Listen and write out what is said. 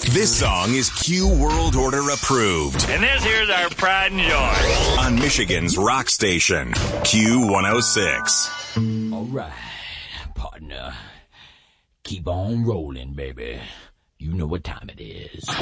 This song is Q World Order approved. And this here's our pride and joy. On Michigan's rock station, Q106. All right, partner. Keep on rolling, baby. You know what time it is.